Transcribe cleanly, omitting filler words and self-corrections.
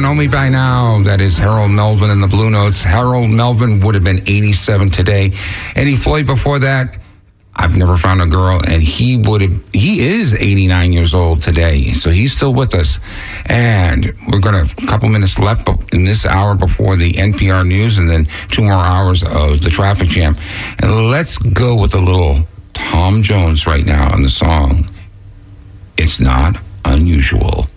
know me by now. That is Harold Melvin and the Blue Notes. Harold Melvin would have been 87 today. Eddie Floyd before that, I've Never Found a Girl, and he is 89 years old today, so he's still with us. And we're going to, a couple minutes left in this hour before the NPR news, and then 2 more hours of the traffic jam. And let's go with a little Tom Jones right now on the song, It's Not Unusual.